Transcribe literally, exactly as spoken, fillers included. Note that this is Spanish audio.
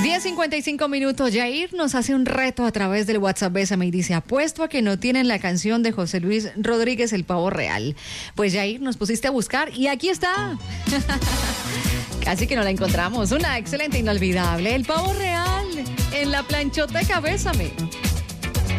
diez cincuenta y cinco minutos. Yair nos hace un reto a través del WhatsApp Bésame y dice: apuesto a que no tienen la canción de José Luis Rodríguez, El Pavo Real. Pues Yair, nos pusiste a buscar y aquí está. Casi que no la encontramos. Una excelente, inolvidable. El Pavo Real en la planchoteca Bésame.